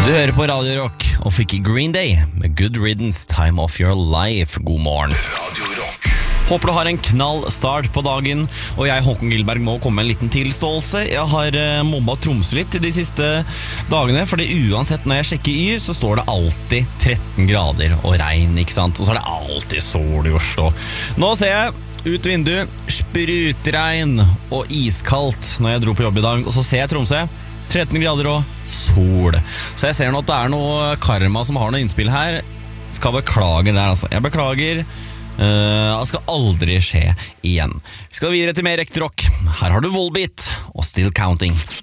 Du hører på Radio Rock og fikk Green Day med Good Riddance, Time of Your Life. God morgen. Håper du har en knall start på dagen. Og jeg, Håkon Gilberg, må komme med en liten tilståelse. Jeg har mobbet Tromsø litt de siste dagene, fordi uansett når jeg sjekker Yr, så står det alltid 13 grader og regn, ikke sant? Og så er det alltid sol i Oslo. Nå ser jeg ut vinduet, sprutregn og iskaldt når jeg dro på jobb i dag, og så ser jeg Tromsø, 13 grader og sol. Så jeg ser nå at det er noe karma som har noe innspill her. Skal beklage der, altså. Jeg beklager. Det skal aldri skje igjen. Vi skal videre til mer ekte rock. Her har du Volbeat og Still Counting.